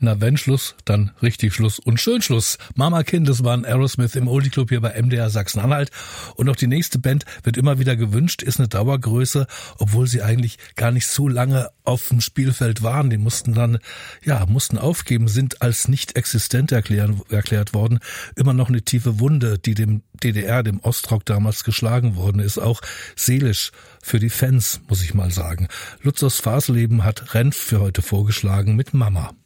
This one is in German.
Na, wenn Schluss, dann richtig Schluss und schön Schluss. Mama Kind, das waren Aerosmith im Oldie Club hier bei MDR Sachsen-Anhalt. Und auch die nächste Band wird immer wieder gewünscht, ist eine Dauergröße, obwohl sie eigentlich gar nicht so lange auf dem Spielfeld waren. Die mussten aufgeben, sind als nicht existent erklärt worden. Immer noch eine tiefe Wunde, die dem DDR, dem Ostrock damals geschlagen worden ist. Auch seelisch für die Fans, muss ich mal sagen. Lutzers Fasleben hat Renf für heute vorgeschlagen mit Mama.